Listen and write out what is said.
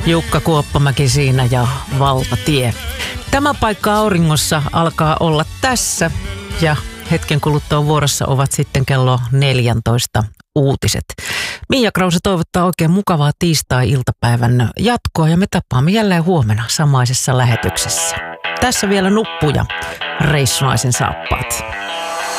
Jukka Kuoppamäki siinä ja Valtatie. Tämä paikka auringossa alkaa olla tässä ja hetken kuluttua vuorossa ovat sitten kello 14 uutiset. Mia Krause toivottaa oikein mukavaa tiistai-iltapäivän jatkoa ja me tapaamme jälleen huomenna samaisessa lähetyksessä. Tässä vielä nuppuja, reissunaisen saappaat.